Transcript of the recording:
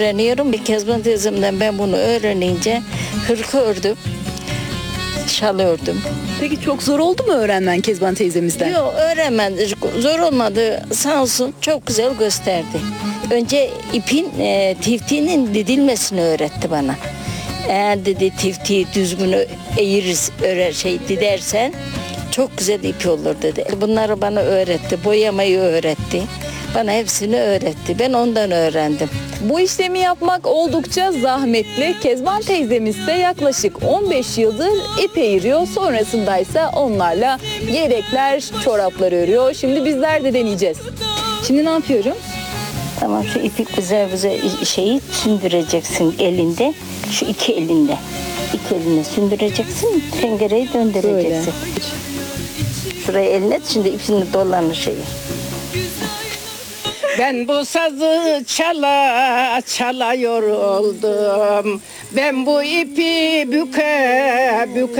Öğreniyorum. Bir Kezban teyzemden ben bunu öğrenince hırka ördüm. Şal ördüm. Peki çok zor oldu mu öğrenmen Kezban teyzemizden? Yok öğrenmedi. Zor olmadı. Sağ olsun çok güzel gösterdi. Önce ipin tiftiğinin didilmesini öğretti bana. Eğer dedi tiftiği düzgün eğiriz, didersen çok güzel ip olur dedi. Bunları bana öğretti. Boyamayı öğretti. Bana hepsini öğretti. Ben ondan öğrendim. Bu işlemi yapmak oldukça zahmetli. Kezban teyzemiz de yaklaşık 15 yıldır ip eğiriyor. Sonrasında ise onlarla yelekler, çoraplar örüyor. Şimdi bizler de deneyeceğiz. Şimdi ne yapıyorum? Tamam şu ipi güzel şeyi sündüreceksin elinde. Şu iki elinde. İki eline sündüreceksin. Tengereyi döndüreceksin. Şuraya eline şimdi ipini dolanır şeyi. Ben bu sazı çala çala yoruldum. Ben bu ipi büke büke